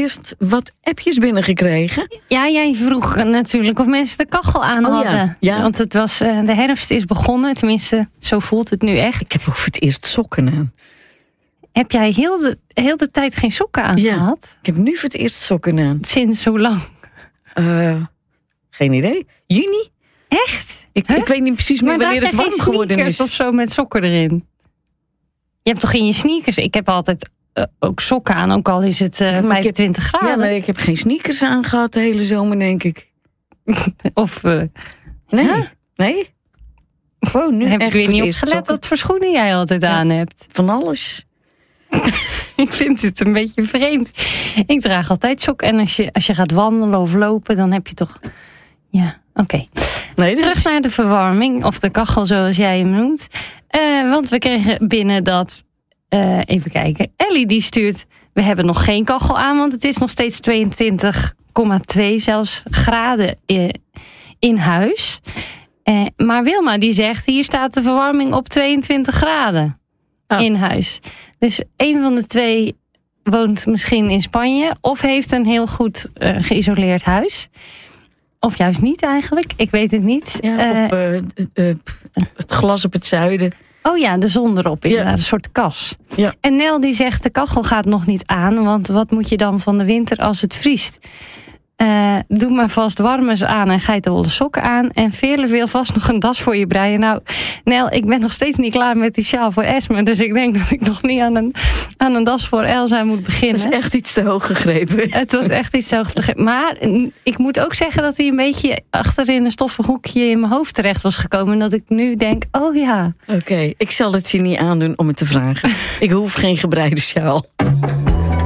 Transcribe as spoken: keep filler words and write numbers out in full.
eerst wat appjes binnengekregen. Ja, jij vroeg natuurlijk of mensen de kachel aan Oh, hadden. ja. Ja. Want het was, uh, de herfst is begonnen. Tenminste, zo voelt het nu echt. Ik heb ook voor het eerst sokken aan. Heb jij heel de, heel de tijd geen sokken aan Ja. gehad? Ik heb nu voor het eerst sokken aan. Sinds zo lang? Uh, geen idee. Juni? Echt? Ik, Huh? ik weet niet precies meer maar wanneer het warm geworden is. Of zo met sokken erin. Je hebt toch in je sneakers? Ik heb altijd uh, ook sokken aan, ook al is het uh, vijfentwintig heb, graden. Ja, maar ik heb geen sneakers aangehad de hele zomer, denk ik. Of uh, nee, huh? nee. Oh, nu heb echt ik weer niet eerst opgelet wat voor schoenen jij altijd ja. aan hebt. Van alles. Ik vind het een beetje vreemd. Ik draag altijd sokken en als je, als je gaat wandelen of lopen, dan heb je toch... Ja, oké. Okay. Nee, Terug is... naar de verwarming, of de kachel zoals jij hem noemt. Uh, want we kregen binnen dat... Uh, even kijken. Ellie die stuurt... We hebben nog geen kachel aan, want het is nog steeds tweeëntwintig komma twee zelfs graden in, in huis. Uh, maar Wilma die zegt... Hier staat de verwarming op tweeëntwintig graden oh. in huis. Dus een van de twee woont misschien in Spanje... of heeft een heel goed uh, geïsoleerd huis... Of juist niet eigenlijk. Ik weet het niet. Ja, of uh, uh, uh, het glas op het zuiden. Oh ja, de zon erop. Inderdaad, ja. Een soort kas. Ja. En Nel die zegt de kachel gaat nog niet aan. Want wat moet je dan van de winter als het vriest? Uh, doe maar vast warmers aan en geitenwolle sokken aan. En Veerle wil vast nog een das voor je breien. Nou, Nel, ik ben nog steeds niet klaar met die sjaal voor Esme. Dus ik denk dat ik nog niet aan een, aan een das voor Elsa moet beginnen. Dat is echt iets te hoog gegrepen. Het was echt iets te hoog gegrepen. Maar ik moet ook zeggen dat hij een beetje achter in een stoffig hoekje in mijn hoofd terecht was gekomen. En dat ik nu denk, oh ja. Oké, okay, ik zal het je niet aandoen om het te vragen. Ik hoef geen gebreide sjaal.